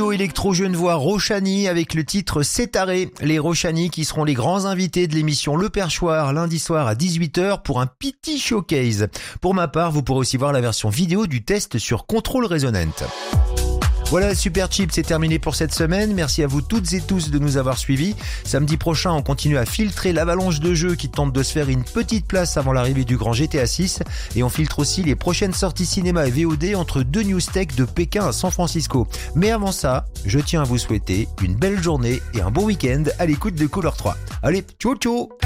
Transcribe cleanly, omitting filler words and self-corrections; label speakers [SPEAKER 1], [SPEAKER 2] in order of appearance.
[SPEAKER 1] duo électro-genevois Rochani avec le titre C'est taré. Les Rochani qui seront les grands invités de l'émission Le Perchoir lundi soir à 18h pour un petit showcase. Pour ma part, vous pourrez aussi voir la version vidéo du test sur Control Resonant. Voilà, Super Chips, c'est terminé pour cette semaine. Merci à vous toutes et tous de nous avoir suivis. Samedi prochain, on continue à filtrer l'avalanche de jeux qui tente de se faire une petite place avant l'arrivée du grand GTA 6. Et on filtre aussi les prochaines sorties cinéma et VOD entre deux news tech de Pékin à San Francisco. Mais avant ça, je tiens à vous souhaiter une belle journée et un bon week-end à l'écoute de Couleur 3. Allez, ciao ciao!